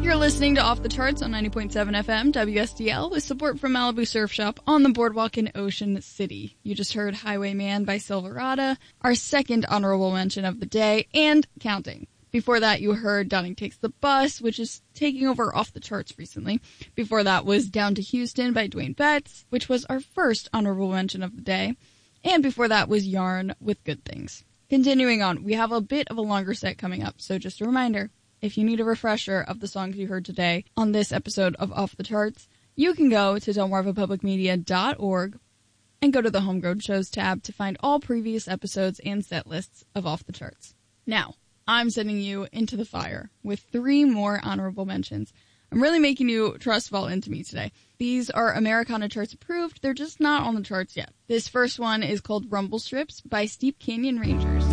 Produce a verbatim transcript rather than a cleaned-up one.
You're listening to Off the Charts on ninety point seven F M W S D L with support from Malibu Surf Shop on the boardwalk in Ocean City. You just heard Highwayman by Silverado, our second honorable mention of the day, and counting. Before that, you heard Dunning Takes the Bus, which is taking over Off the Charts recently. Before that was Down to Houston by Dwayne Betts, which was our first honorable mention of the day. And before that was Yarn with Good Things. Continuing on, we have a bit of a longer set coming up, so just a reminder. If you need a refresher of the songs you heard today on this episode of Off the Charts, you can go to delmarva public media dot org and go to the Homegrown Shows tab to find all previous episodes and set lists of Off the Charts. Now, I'm sending you into the fire with three more honorable mentions. I'm really making you trust fall into me today. These are Americana Charts approved, they're just not on the charts yet. This first one is called Rumble Strips by Steep Canyon Rangers.